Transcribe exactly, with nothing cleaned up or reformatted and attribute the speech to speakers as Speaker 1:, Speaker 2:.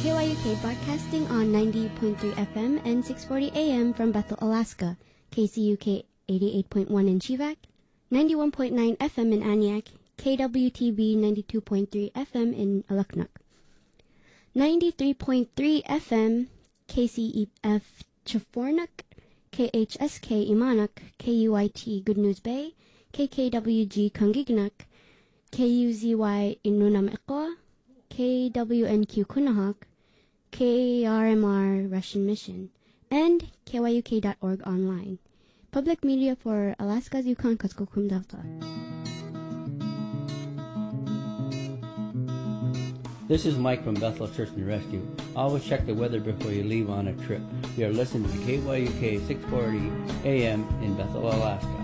Speaker 1: K Y U K broadcasting on ninety point three F M and six forty A M from Bethel, Alaska. K C U K eighty-eight point one in Chivak, ninety-one point nine F M in Aniak, K W T B ninety-two point three F M in Alaknuk, ninety-three point three F M K C E F Chafornuk, K H S K Imanuk, K U I T Good News Bay, K K W G Kangignak, K U Z Y Inunamikwa, K W N Q Kunahak, K R M R Russian Mission, and K Y U K dot org online. Public media for Alaska's Yukon-Kuskokwim Delta.
Speaker 2: This is Mike from Bethel Search and Rescue. Always check the weather before you leave on a trip. You are listening to K Y U K six forty A M in Bethel, Alaska.